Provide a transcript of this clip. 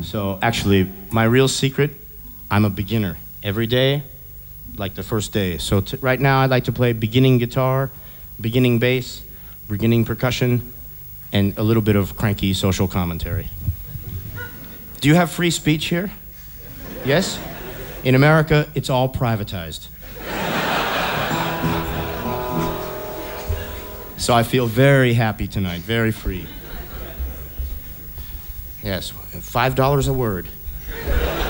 So actually, my real secret, I'm a beginner. Every day, like the first day. So right now, I'd like to play beginning guitar, beginning bass, beginning percussion, and a little bit of cranky social commentary. Do you have free speech here? Yes? In America, it's all privatized. So I feel very happy tonight, very free. Yes, $5 a word.